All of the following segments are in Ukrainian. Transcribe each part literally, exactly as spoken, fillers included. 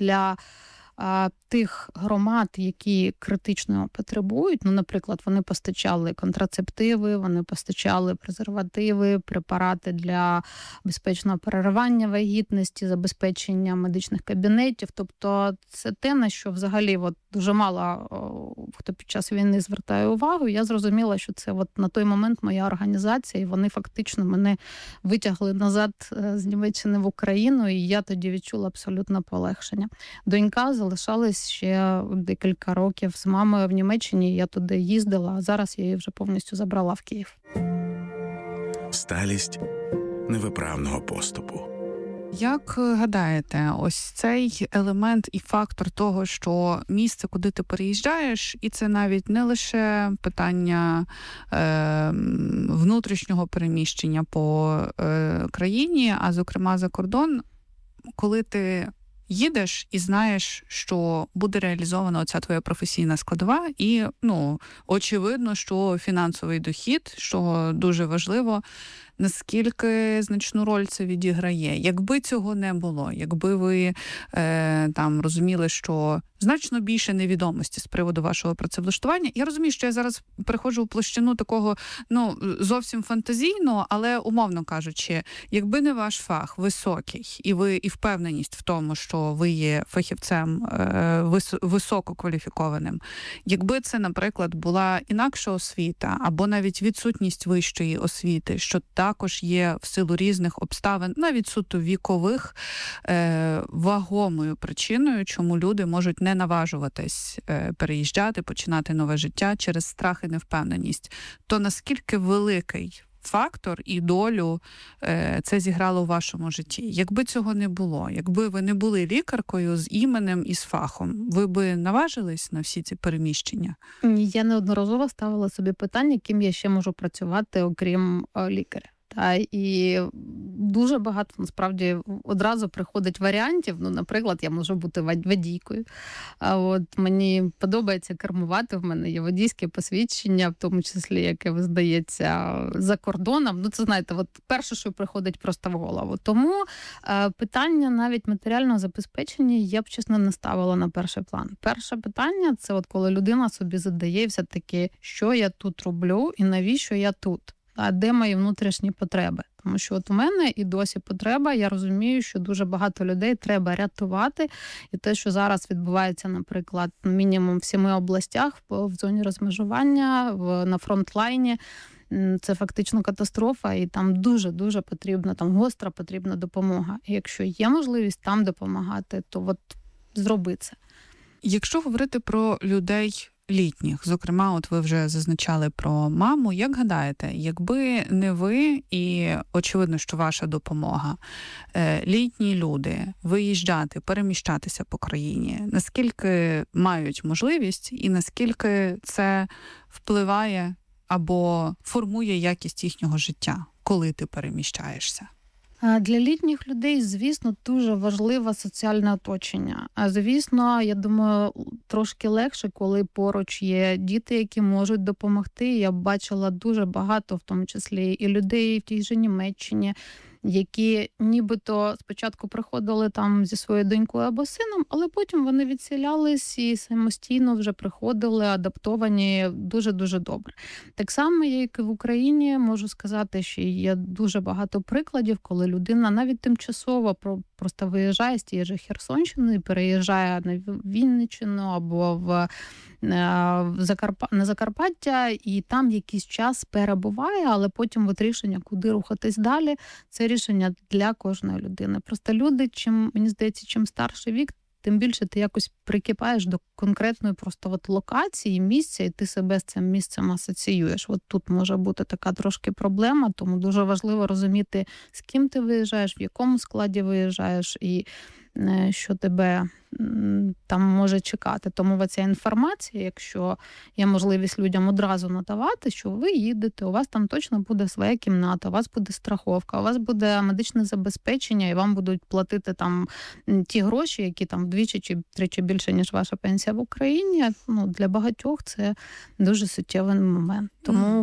для а, тих громад, які критично потребують. Ну, наприклад, вони постачали контрацептиви, вони постачали презервативи, препарати для безпечного переривання вагітності, забезпечення медичних кабінетів. Тобто це те, на що взагалі от дуже мало о, хто під час війни звертає увагу. Я зрозуміла, що це от на той момент моя організація, і вони фактично мене витягли назад з Німеччини в Україну, і я тоді відчула абсолютно полегшення. Донька залишалась ще декілька років з мамою в Німеччині, я туди їздила, а зараз я її вже повністю забрала в Київ. Сталість невиправного поступу. Як гадаєте, ось цей елемент і фактор того, що місце, куди ти переїжджаєш, і це навіть не лише питання е, внутрішнього переміщення по е, країні, а зокрема за кордон, коли ти їдеш і знаєш, що буде реалізована оця твоя професійна складова, і, ну, очевидно, що фінансовий дохід, що дуже важливо, наскільки значну роль це відіграє. Якби цього не було, якби ви е, там розуміли, що значно більше невідомості з приводу вашого працевлаштування. Я розумію, що я зараз переходжу в площину такого, ну, зовсім фантазійного, але, умовно кажучи, якби не ваш фах високий, і ви і впевненість в тому, що ви є фахівцем е, вис, висококваліфікованим, якби це, наприклад, була інакша освіта, або навіть відсутність вищої освіти, що також є в силу різних обставин, навіть суто вікових, е, вагомою причиною, чому люди можуть не наважуватись е, переїжджати, починати нове життя через страх і невпевненість, то наскільки великий фактор і долю е, це зіграло у вашому житті? Якби цього не було, якби ви не були лікаркою з іменем і з фахом, ви би наважились на всі ці переміщення? Я неодноразово ставила собі питання, ким я ще можу працювати, окрім е, лікаря. Та, і дуже багато, насправді, одразу приходить варіантів. Ну, наприклад, я можу бути водійкою. А от мені подобається кермувати, в мене є водійське посвідчення, в тому числі, яке виздається за кордоном. Ну, це, знаєте, от перше, що приходить просто в голову. Тому е, питання навіть матеріального забезпечення я б, чесно, не ставила на перший план. Перше питання – це от коли людина собі задає все-таки, що я тут роблю і навіщо я тут. А де мої внутрішні потреби? Тому що от у мене і досі потреба, я розумію, що дуже багато людей треба рятувати. І те, що зараз відбувається, наприклад, мінімум в семи областях в зоні розмежування, в, на фронтлайні, це фактично катастрофа, і там дуже-дуже потрібна, там гостра потрібна допомога. І якщо є можливість там допомагати, то от зроби це. Якщо говорити про людей літніх, зокрема, от ви вже зазначали про маму, як гадаєте, якби не ви і, очевидно, що ваша допомога, літні люди виїжджати, переміщатися по країні, наскільки мають можливість і наскільки це впливає або формує якість їхнього життя, коли ти переміщаєшся? Для літніх людей, звісно, дуже важливе соціальне оточення. А, звісно, я думаю, трошки легше, коли поруч є діти, які можуть допомогти. Я бачила дуже багато, в тому числі і людей в тій же Німеччині, які нібито спочатку приходили там зі своєю донькою або сином, але потім вони відселялись і самостійно вже приходили, адаптовані дуже-дуже добре. Так само, як і в Україні, можу сказати, що є дуже багато прикладів, коли людина навіть тимчасово просто виїжджає з тієї ж Херсонщини і переїжджає на Вінниччину або в на Закарпаття, і там якийсь час перебуває, але потім от рішення, куди рухатись далі, це рішення для кожної людини. Просто люди, чим, мені здається, чим старший вік, тим більше ти якось прикипаєш до конкретної просто от локації, місця, і ти себе з цим місцем асоціюєш. От тут може бути така трошки проблема, тому дуже важливо розуміти, з ким ти виїжджаєш, в якому складі виїжджаєш, і що тебе там може чекати. Тому ця інформація, якщо є можливість людям одразу надавати, що ви їдете, у вас там точно буде своя кімната, у вас буде страховка, у вас буде медичне забезпечення, і вам будуть платити там ті гроші, які там вдвічі чи втричі більше, ніж ваша пенсія в Україні. Ну, для багатьох це дуже суттєвий момент. Тому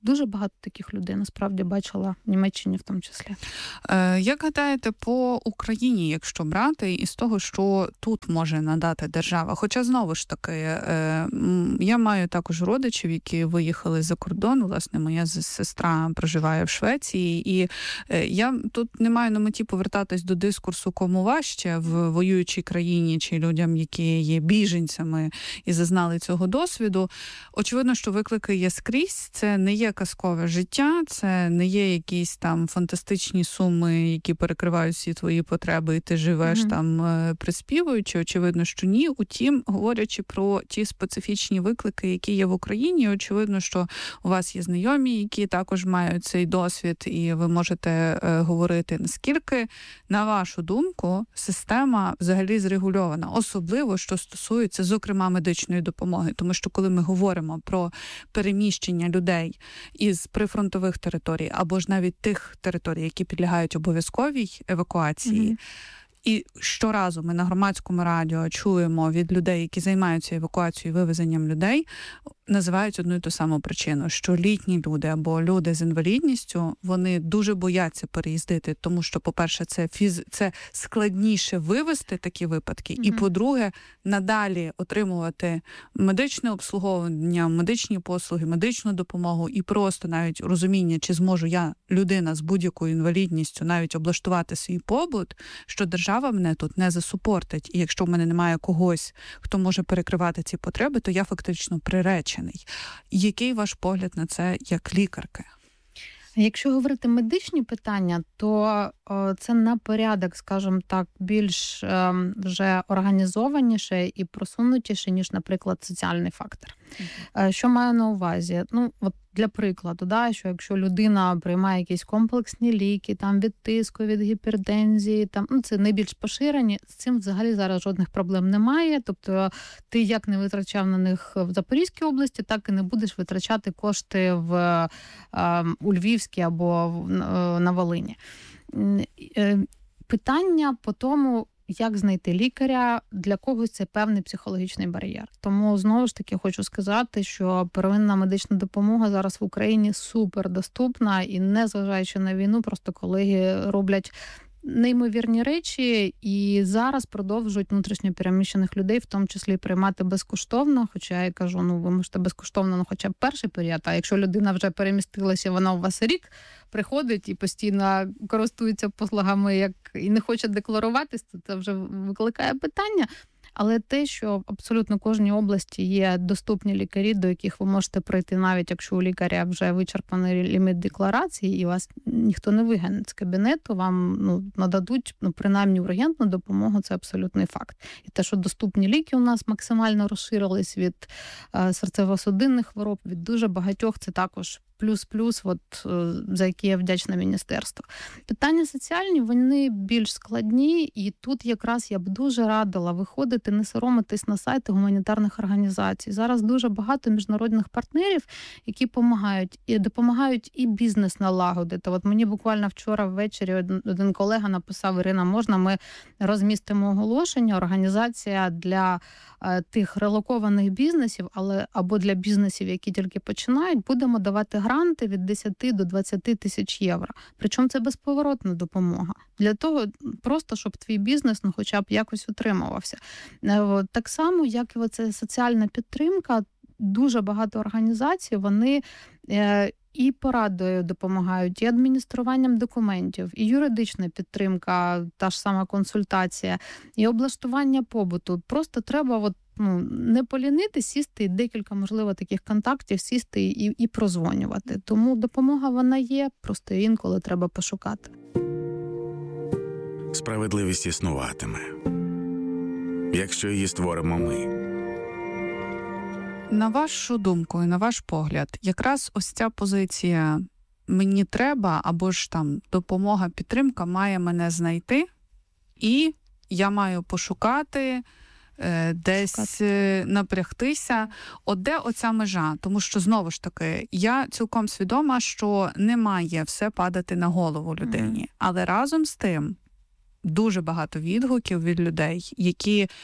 Дуже багато таких людей, насправді, бачила в Німеччині в тому числі. Е, як гадаєте, по Україні, якщо брати, із того, що тут може надати держава? Хоча, знову ж таки, е, я маю також родичів, які виїхали за кордон. Власне, моя сестра проживає в Швеції. І е, я тут не маю на меті повертатись до дискурсу, кому важче в воюючій країні, чи людям, які є біженцями і зазнали цього досвіду. Очевидно, що виклики є скрізь. Це не є казкове життя, це не є якісь там фантастичні суми, які перекривають всі твої потреби, і ти живеш mm-hmm. там приспівуючи. Очевидно, що ні. Утім, говорячи про ті специфічні виклики, які є в Україні, очевидно, що у вас є знайомі, які також мають цей досвід, і ви можете е, говорити, наскільки, на вашу думку, система взагалі зрегульована, особливо, що стосується, зокрема, медичної допомоги. Тому що, коли ми говоримо про переміщення людей із прифронтових територій, або ж навіть тих територій, які підлягають обов'язковій евакуації, mm-hmm. і щоразу ми на громадському радіо чуємо від людей, які займаються евакуацією і вивезенням людей, називають одну і ту саму причину, що літні люди або люди з інвалідністю, вони дуже бояться переїздити, тому що, по-перше, це фіз... це складніше вивести такі випадки, mm-hmm. і, по-друге, надалі отримувати медичне обслуговування, медичні послуги, медичну допомогу і просто навіть розуміння, чи зможу я, людина з будь-якою інвалідністю, навіть облаштувати свій побут, що держава мене тут не засупортить. І якщо в мене немає когось, хто може перекривати ці потреби, то я фактично приречений. Який ваш погляд на це як лікарки? Якщо говорити медичні питання, то о, це на порядок, скажімо так, більш е, вже організованіше і просунутіше, ніж, наприклад, соціальний фактор. Mm-hmm. Е, що маю на увазі? Ну, от для прикладу, да, що якщо людина приймає якісь комплексні ліки, там від тиску, від гіпертензії, там, ну, це найбільш поширені, з цим взагалі зараз жодних проблем немає. Тобто ти як не витрачав на них в Запорізькій області, так і не будеш витрачати кошти в, е, у Львівській або в, на Волині. Е, питання по тому, як знайти лікаря, для когось це певний психологічний бар'єр. Тому, знову ж таки, хочу сказати, що первинна медична допомога зараз в Україні супердоступна, і незважаючи на війну, просто колеги роблять неймовірні речі, і зараз продовжують внутрішньо переміщених людей, в тому числі приймати безкоштовно, хоча я кажу, ну ви можете безкоштовно, ну хоча б перший період, а якщо людина вже перемістилася, вона у вас рік приходить і постійно користується послугами, як і не хоче декларуватись, то це вже викликає питання. Але те, що абсолютно в кожній області є доступні лікарі, до яких ви можете прийти, навіть якщо у лікаря вже вичерпаний ліміт декларації, і вас ніхто не вигане з кабінету, вам ну, нададуть, ну, принаймні, ургентну допомогу, це абсолютний факт. І те, що доступні ліки у нас максимально розширились від е, серцево-судинних хвороб, від дуже багатьох, це також плюс-плюс, от, за які я вдячна міністерству. Питання соціальні, вони більш складні, і тут якраз я б дуже радила виходити, не соромитись на сайти гуманітарних організацій. Зараз дуже багато міжнародних партнерів, які допомагають, і допомагають і бізнес налагодити. От мені буквально вчора ввечері один, один колега написав: Ірина, можна ми розмістимо оголошення, організація для е, тих релокованих бізнесів, але або для бізнесів, які тільки починають, будемо давати гранти від десять до двадцяти тисяч євро. Причому це безповоротна допомога. Для того просто, щоб твій бізнес, ну, хоча б якось утримувався. Так само, як і оця соціальна підтримка, дуже багато організацій, вони і порадою допомагають, і адмініструванням документів, і юридична підтримка, та ж сама консультація, і облаштування побуту. Просто треба от, ну, не полінити, сісти, декілька, можливо, таких контактів, сісти і, і прозвонювати. Тому допомога вона є, просто інколи треба пошукати. Справедливість існуватиме, якщо її створимо ми. На вашу думку і на ваш погляд, якраз ось ця позиція «мені треба» або ж там «допомога, підтримка має мене знайти» і «я маю пошукати», десь Шукати. напрягтися. От де оця межа? Тому що, знову ж таки, я цілком свідома, що не має все падати на голову людині. Mm. Але разом з тим дуже багато відгуків від людей, які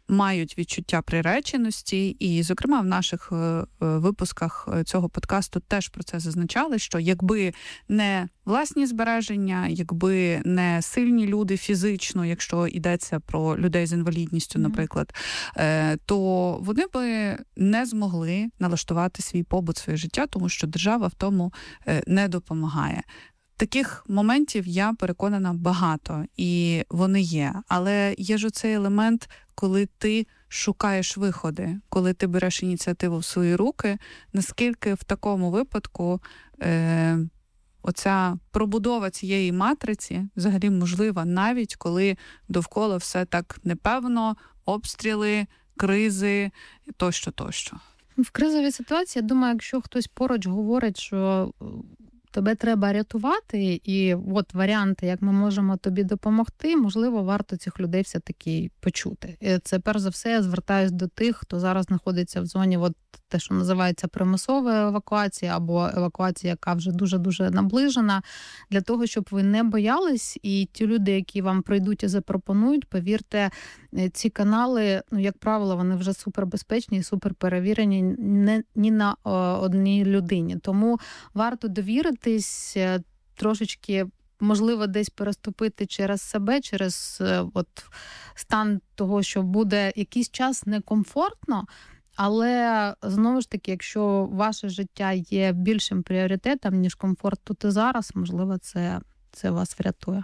мають відчуття приреченості, і, зокрема, в наших випусках цього подкасту теж про це зазначали, що якби не власні збереження, якби не сильні люди фізично, якщо йдеться про людей з інвалідністю, наприклад, то вони би не змогли налаштувати свій побут, своє життя, тому що держава в тому не допомагає. Таких моментів, я переконана, багато, і вони є. Але є ж оцей елемент, коли ти шукаєш виходи, коли ти береш ініціативу в свої руки, наскільки в такому випадку е, оця пробудова цієї матриці взагалі можлива, навіть коли довкола все так непевно, обстріли, кризи, тощо-тощо. В кризовій ситуації, я думаю, якщо хтось поруч говорить, що тебе треба рятувати, і от варіанти, як ми можемо тобі допомогти, можливо, варто цих людей все-таки почути. Це, перш за все, я звертаюсь до тих, хто зараз знаходиться в зоні, от те, що називається примусова евакуація, або евакуація, яка вже дуже-дуже наближена, для того, щоб ви не боялись, і ті люди, які вам прийдуть і запропонують, повірте, ці канали, ну, як правило, вони вже супербезпечні і суперперевірені не, ні на о, одній людині. Тому варто довіритись, трошечки, можливо, десь переступити через себе, через от, стан того, що буде якийсь час некомфортно, але, знову ж таки, якщо ваше життя є більшим пріоритетом, ніж комфорт тут і зараз, можливо, це, це вас врятує.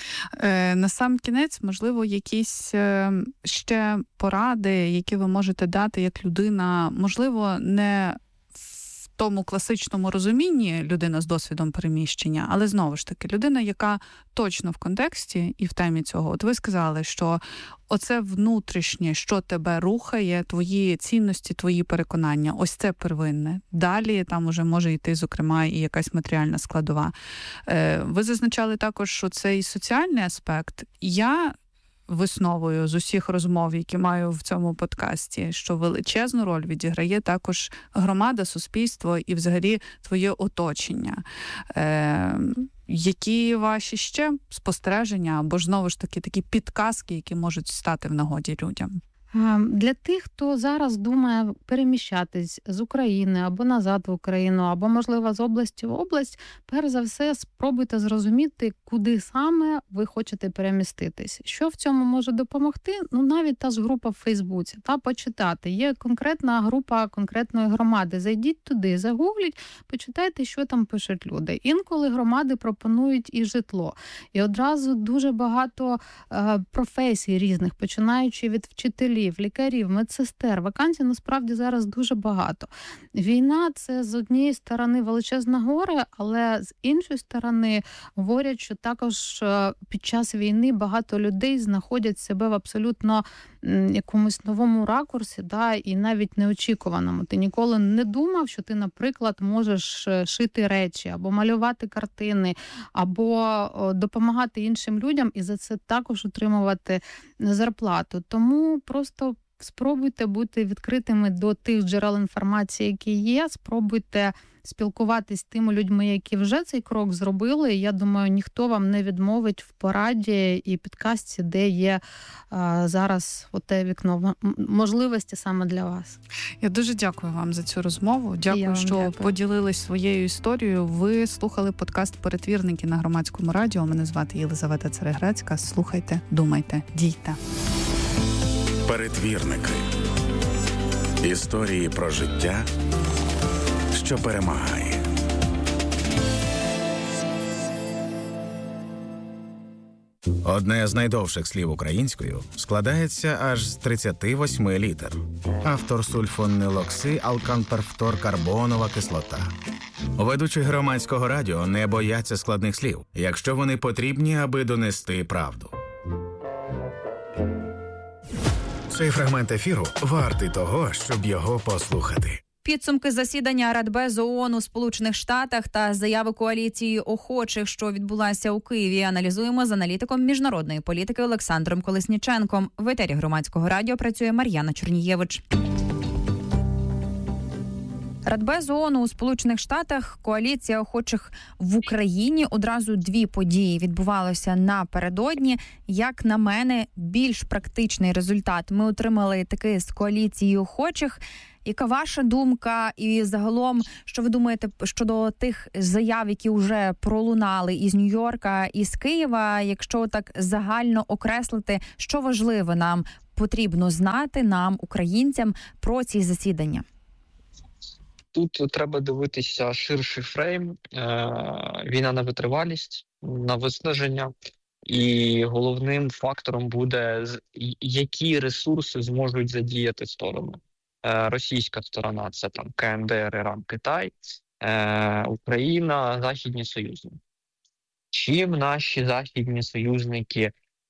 На сам кінець, можливо, якісь ще поради, які ви можете дати як людина, можливо, не в тому класичному розумінні людина з досвідом переміщення, але, знову ж таки, людина, яка точно в контексті і в темі цього. От ви сказали, що оце внутрішнє, що тебе рухає, твої цінності, твої переконання, ось це первинне. Далі там уже може йти, зокрема, і якась матеріальна складова. Ви зазначали також, що це і соціальний аспект. Я висновою з усіх розмов, які маю в цьому подкасті, що величезну роль відіграє також громада, суспільство і взагалі твоє оточення. Е, які ваші ще спостереження або ж, знову ж таки, такі підказки, які можуть стати в нагоді людям? Для тих, хто зараз думає переміщатись з України або назад в Україну, або, можливо, з області в область, перш за все, спробуйте зрозуміти, куди саме ви хочете переміститись. Що в цьому може допомогти? Ну, навіть та ж група в Фейсбуці, та почитати. Є конкретна група конкретної громади. Зайдіть туди, загугліть, почитайте, що там пишуть люди. Інколи громади пропонують і житло. І одразу дуже багато е, професій різних, починаючи від вчителів, лікарів, медсестер. Вакансій насправді зараз дуже багато. Війна – це з однієї сторони величезне горе, але з іншої сторони говорять, що також під час війни багато людей знаходять себе в абсолютно якомусь новому ракурсі, да, і навіть неочікуваному. Ти ніколи не думав, що ти, наприклад, можеш шити речі, або малювати картини, або допомагати іншим людям, і за це також отримувати зарплату. Тому просто спробуйте бути відкритими до тих джерел інформації, які є, спробуйте спілкуватись з тими людьми, які вже цей крок зробили. Я думаю, ніхто вам не відмовить в пораді і підказці, де є а, зараз оте вікно можливості саме для вас. Я дуже дякую вам за цю розмову. Дякую, що дякую. Поділились своєю історією. Ви слухали подкаст «Перетвірники» на Громадському радіо. Мене звати Єлизавета Цареградська. Слухайте, думайте, дійте. Перетвірники. Історії про життя, що перемагає. Одне з найдовших слів українською складається аж з тридцяти восьми літер. Автор сульфонилоксиалканперфторкарбонова кислота. Ведучі Громадського радіо не бояться складних слів, якщо вони потрібні, аби донести правду. Цей фрагмент ефіру вартий того, щоб його послухати. Підсумки засідання Радбезу ООН у Сполучених Штатах та заяви коаліції охочих, що відбулася у Києві, аналізуємо з аналітиком міжнародної політики Олександром Колесніченком. В етері Громадського радіо працює Мар'яна Чорнієвич. Радбез ООН у Сполучених Штатах, коаліція охочих в Україні. Одразу дві події відбувалися напередодні. Як на мене, більш практичний результат ми отримали таки з коаліції охочих. Яка ваша думка і загалом, що ви думаєте щодо тих заяв, які вже пролунали із Нью-Йорка, із Києва, якщо так загально окреслити, що важливо нам потрібно знати, нам, українцям, про ці засідання? Тут треба дивитися ширший фрейм, війна на витривалість, на виснаження, і головним фактором буде, які ресурси зможуть задіяти сторони. Російська сторона – це там КНДР, Іран, Китай, Україна, західні союзники. Чим наші західні союзники,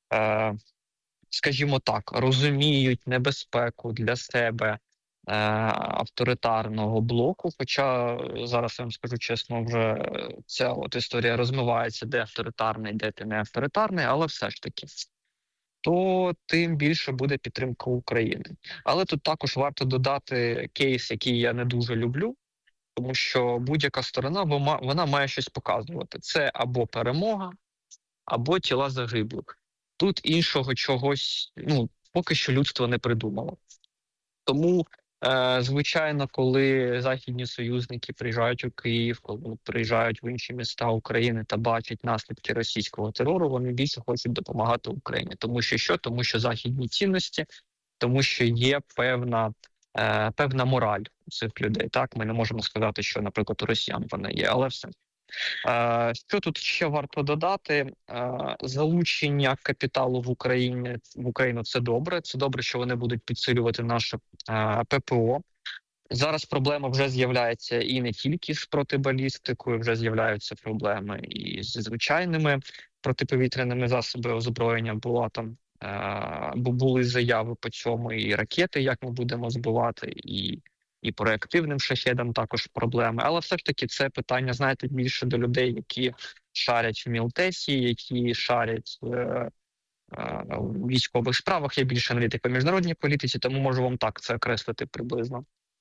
скажімо так, розуміють небезпеку для себе авторитарного блоку, хоча зараз я вам скажу чесно, вже ця от історія розмивається, де авторитарний, де ти не авторитарний, але все ж таки, то тим більше буде підтримка України. Але тут також варто додати кейс, який я не дуже люблю, тому що будь-яка сторона, вона має щось показувати. Це або перемога, або тіла загиблих. Тут іншого чогось, ну, поки що людство не придумало. Тому, е, звичайно, коли західні союзники приїжджають у Київ, коли приїжджають в інші міста України та бачать наслідки російського терору, вони більше хочуть допомагати Україні. Тому що що? Тому що західні цінності, тому що є певна, е, певна мораль у цих людей. Так, ми не можемо сказати, що, наприклад, у росіян вона є, але все. Е, що тут ще варто додати? Е, залучення капіталу в Україні в Україну – це добре. Це добре, що вони будуть підсилювати наше е, ППО. Зараз проблема вже з'являється і не тільки з протибалістикою, вже з'являються проблеми і з звичайними протиповітряними засобами озброєння. Була там, е, були заяви по цьому, і ракети, як ми будемо збивати, і І по реактивним шахедам також проблеми. Але все ж таки це питання, знаєте, більше до людей, які шарять в мілтесі, які шарять в, е, в військових справах. Я більше аналітик по міжнародній політиці, тому можу вам так це окреслити приблизно.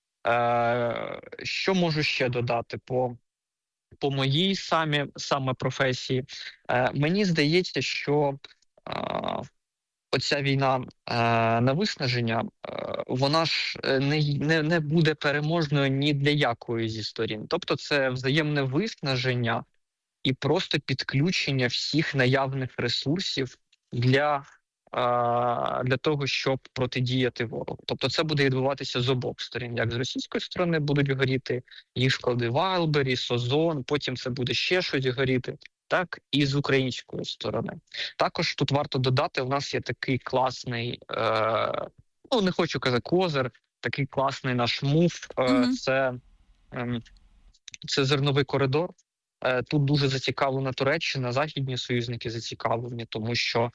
Е, що можу ще додати по, по моїй самі, саме професії? Е, мені здається, що е, оця війна е, на виснаження, е, вона ж не, не, не буде переможною ні для якої зі сторін. Тобто це взаємне виснаження і просто підключення всіх наявних ресурсів для, е, для того, щоб протидіяти ворогу. Тобто це буде відбуватися з обох сторін. Як з російської сторони будуть горіти їх склади Вайлбері, Созон, потім це буде ще щось горіти. Так, і з української сторони. Також тут варто додати, у нас є такий класний, е, ну не хочу казати козир, такий класний наш мув, е, mm-hmm. це, е, це зерновий коридор. Е, тут дуже зацікавлена Туреччина, західні союзники зацікавлені, тому що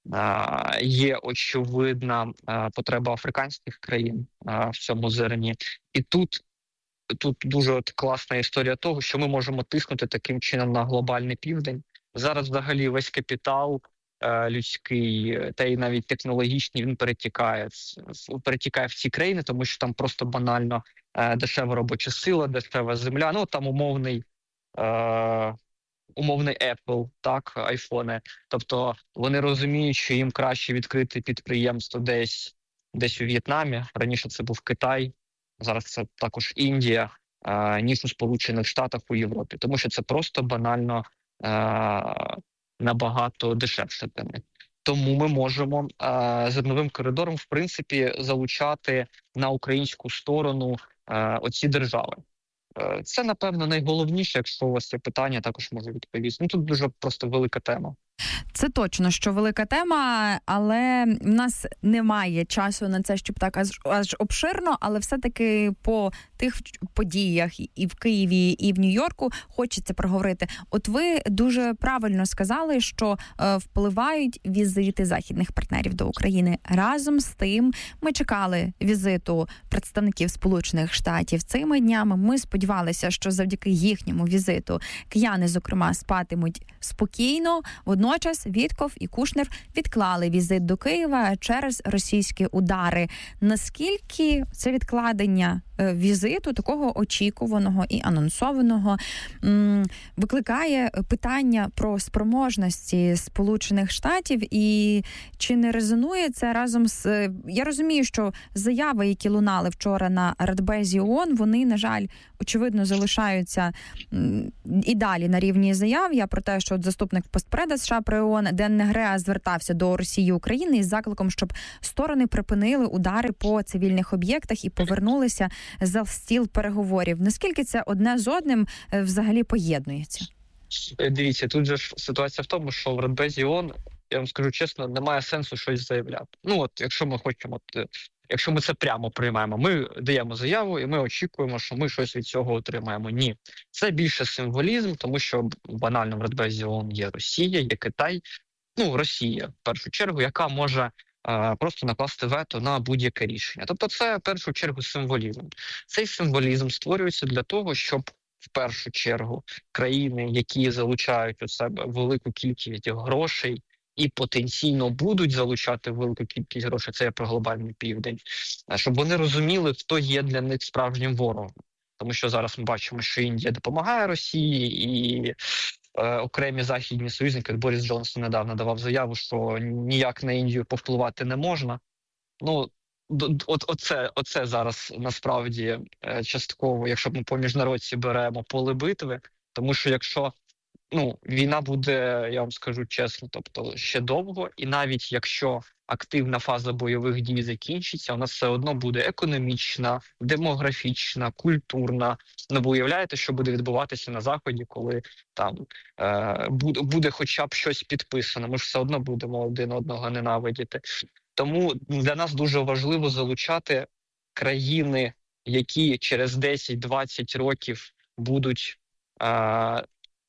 е, є очевидна е, потреба африканських країн е, в цьому зерні. І тут Тут дуже от класна історія того, що ми можемо тиснути таким чином на глобальний південь. Зараз взагалі весь капітал е, людський, та й навіть технологічний, він перетікає, перетікає в ці країни, тому що там просто банально е, дешева робоча сила, дешева земля. Ну там умовний, е, умовний Apple, так, айфони. Тобто вони розуміють, що їм краще відкрити підприємство десь, десь у В'єтнамі. Раніше це був Китай. Зараз це також Індія, е, ніж у Сполучених Штатах у Європі. Тому що це просто банально е, набагато дешевше для них. Тому ми можемо е, зерновим коридором, в принципі, залучати на українську сторону е, оці держави. Е, це, напевно, найголовніше, якщо у вас є питання, також можу відповісти. Ну, тут дуже просто велика тема. Це точно, що велика тема, але в нас немає часу на це, щоб так аж, аж обширно, але все-таки по тих подіях і в Києві, і в Нью-Йорку хочеться проговорити. От ви дуже правильно сказали, що е, впливають візити західних партнерів до України. Разом з тим ми чекали візиту представників Сполучених Штатів цими днями. Ми сподівалися, що завдяки їхньому візиту кияни, зокрема, спатимуть спокійно. Водночас Вітков і Кушнер відклали візит до Києва через російські удари. Наскільки це відкладення візиту, такого очікуваного і анонсованого, викликає питання про спроможності Сполучених Штатів, і чи не резонує це разом з... Я розумію, що заяви, які лунали вчора на Радбезі ООН, вони, на жаль, очевидно, залишаються і далі на рівні заяв. Я про те, що от заступник постпреда США при ООН Ден Негреа звертався до Росії і України із закликом, щоб сторони припинили удари по цивільних об'єктах і повернулися за стіл переговорів. Наскільки це одне з одним взагалі поєднується? Дивіться, тут же ж ситуація в тому, що в Радбезі ООН, я вам скажу чесно, немає сенсу щось заявляти. Ну от, якщо ми хочемо, от, якщо ми це прямо приймаємо, ми даємо заяву і ми очікуємо, що ми щось від цього отримаємо. Ні, це більше символізм, тому що банально в Радбезі ООН є Росія, є Китай, ну Росія в першу чергу, яка може а, просто накласти вето на будь-яке рішення. Тобто це в першу чергу символізм. Цей символізм створюється для того, щоб в першу чергу країни, які залучають у себе велику кількість грошей, і потенційно будуть залучати велику кількість грошей, це я про глобальний південь, щоб вони розуміли, хто є для них справжнім ворогом. Тому що зараз ми бачимо, що Індія допомагає Росії, і е, окремі західні союзники, Борис Джонсон недавно давав заяву, що ніяк на Індію повпливати не можна. Ну, от оце, оце зараз насправді частково, якщо ми по міжнародці беремо поле битви, тому що якщо Ну, війна буде, я вам скажу чесно, тобто ще довго, і навіть якщо активна фаза бойових дій закінчиться, у нас все одно буде економічна, демографічна, культурна. Ну, ви уявляєте, що буде відбуватися на Заході, коли там е, буде, буде хоча б щось підписано, ми ж все одно будемо один одного ненавидіти. Тому для нас дуже важливо залучати країни, які через десять-двадцять років будуть е,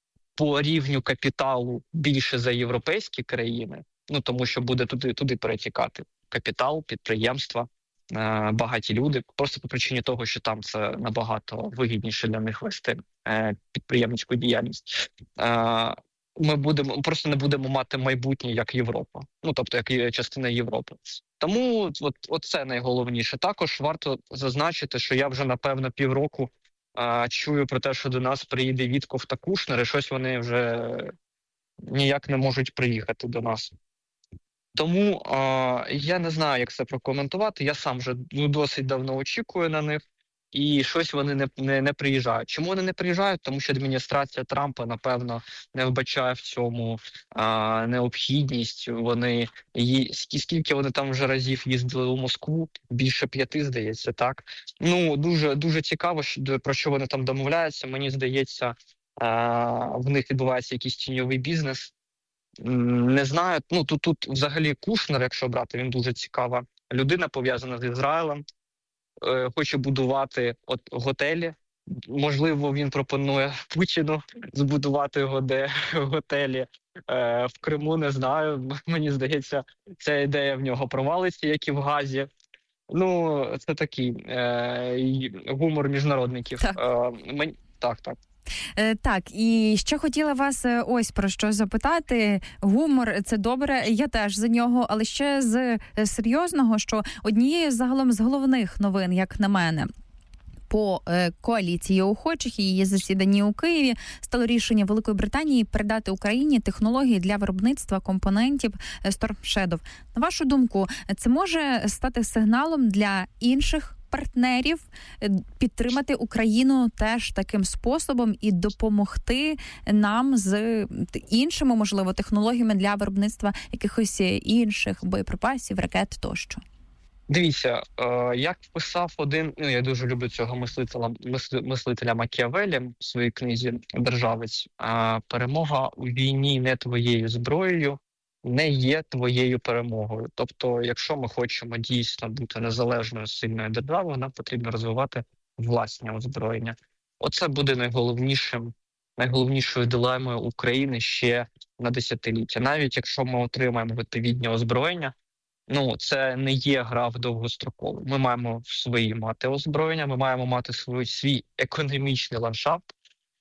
по рівню капіталу більше за європейські країни, ну тому що буде туди туди перетікати капітал, підприємства, е, багаті люди, просто по причині того, що там це набагато вигідніше для них вести е, підприємницьку діяльність. Е, ми будемо просто не будемо мати майбутнє як Європа, ну тобто як частина Європи. Тому от, от це найголовніше. Також варто зазначити, що я вже напевно півроку А, чую про те, що до нас приїде Вітков та Кушнер, і щось вони вже ніяк не можуть приїхати до нас. Тому а, я не знаю, як це прокоментувати. Я сам вже досить давно очікую на них, і щось вони не, не, не приїжджають. Чому вони не приїжджають? Тому що адміністрація Трампа, напевно, не вбачає в цьому а, необхідність. Вони її, скільки вони там вже разів їздили у Москву? Більше п'яти, здається, так? Ну, дуже, дуже цікаво, що, про що вони там домовляються. Мені здається, а, в них відбувається якийсь тіньовий бізнес. Не знаю, ну тут, тут взагалі Кушнер, якщо брати, він дуже цікава людина, пов'язана з Ізраїлем. Хоче будувати от готелі. Можливо, він пропонує Путіну збудувати годе, готелі е, в Криму, не знаю. Мені здається, ця ідея в нього провалиться, як і в Газі. Ну, це такий е, гумор міжнародників. Так. Е, мен... так, так. Так, і ще хотіла вас ось про що запитати. Гумор – це добре, я теж за нього, але ще з серйозного, що однією загалом з головних новин, як на мене, по коаліції охочих і її засіданні у Києві стало рішення Великої Британії передати Україні технології для виробництва компонентів Storm Shadow. На вашу думку, це може стати сигналом для інших партнерів підтримати Україну теж таким способом і допомогти нам з іншими, можливо, технологіями для виробництва якихось інших боєприпасів, ракет тощо? Дивіться, е, як писав один, ну я дуже люблю цього мислителя, мислителя Макіавелі в своїй книзі «Державець», е, перемога у війні не твоєю зброєю не є твоєю перемогою. Тобто, якщо ми хочемо дійсно бути незалежною, сильною державою, нам потрібно розвивати власне озброєння. Оце буде найголовнішим, найголовнішою дилемою України ще на десятиліття. Навіть якщо ми отримаємо відповідні озброєння, ну, це не є гра в довгострокову. Ми маємо свої мати озброєння, ми маємо мати свій, свій економічний ландшафт,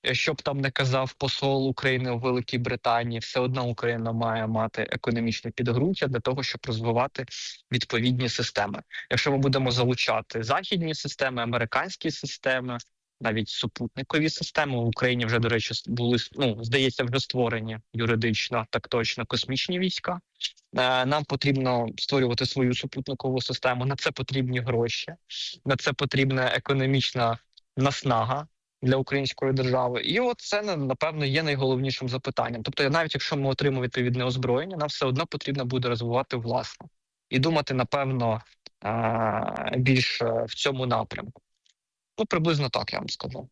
що б там не казав посол України у Великій Британії, все одно Україна має мати економічне підґрунтя для того, щоб розвивати відповідні системи. Якщо ми будемо залучати західні системи, американські системи, навіть супутникові системи, в Україні вже, до речі, були, ну, здається, вже створені юридично, так точно, космічні війська. Нам потрібно створювати свою супутникову систему, на це потрібні гроші, на це потрібна економічна наснага для української держави. І от це, напевно, є найголовнішим запитанням. Тобто, навіть якщо ми отримаємо відповідне озброєння, нам все одно потрібно буде розвивати власне. І думати, напевно, більше в цьому напрямку. Ну, приблизно так, я вам скажу.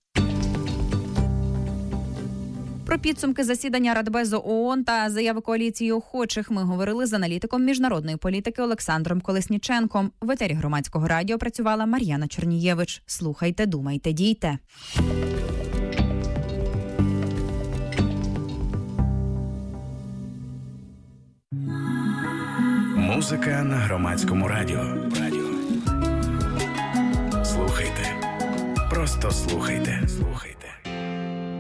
Про підсумки засідання Радбезу ООН та заяви коаліції охочих ми говорили з аналітиком міжнародної політики Олександром Колесніченком. В етері Громадського радіо працювала Мар'яна Чернієвич. Слухайте, думайте, дійте. Музика на Громадському радіо. Слухайте. Просто слухайте. Слухайте.